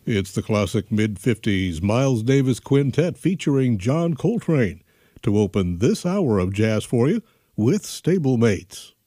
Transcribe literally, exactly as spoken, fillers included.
It's the classic mid-fifties Miles Davis Quintet featuring John Coltrane to open this hour of jazz for you with Stablemates.